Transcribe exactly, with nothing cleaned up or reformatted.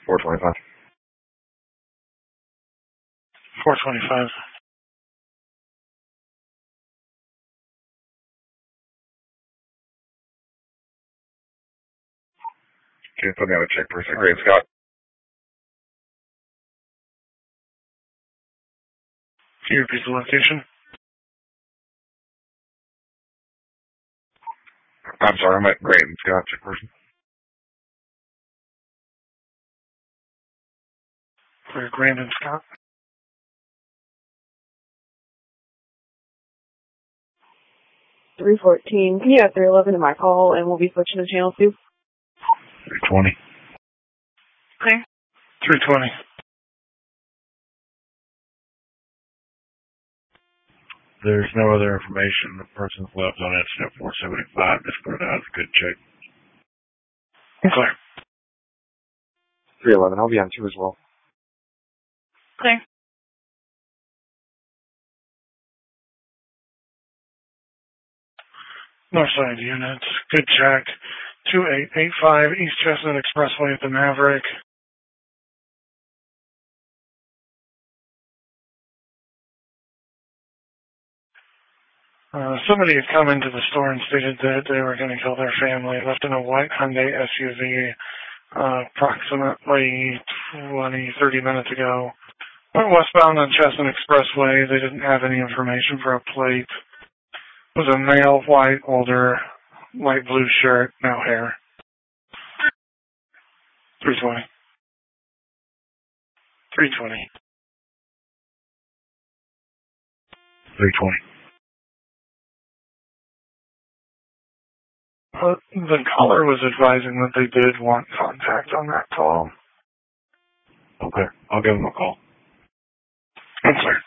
four twenty-five. four twenty-five. Okay, put me on a check for a second. Great, Scott. Can you repeat the location? I'm sorry, I'm at Great and Scott, check person. For Grandin Scott? three fourteen. Can you have three eleven in my call, and we'll be switching to channel two? three twenty. Okay. three twenty. There's no other information. The person's left on incident four seventy-five. Just put it out as a good check. Okay. three eleven, I'll be on two as well. Okay. Northside units, good check. two eight eight five East Chestnut Expressway at the Maverick. Uh, somebody had come into the store and stated that they were going to kill their family, left in a white Hyundai S U V uh, approximately twenty, thirty minutes ago. Went westbound on Chestnut Expressway. They didn't have any information for a plate. It was a male, white, older, light blue shirt, no hair. three twenty. three twenty. three twenty. Uh, the caller was advising that they did want contact on that call. Okay, I'll give them a call. I'm sorry.